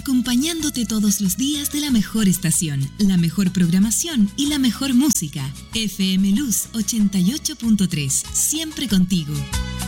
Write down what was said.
acompañándote todos los días de la mejor estación, la mejor programación y la mejor música. FM Luz 88.3, siempre contigo.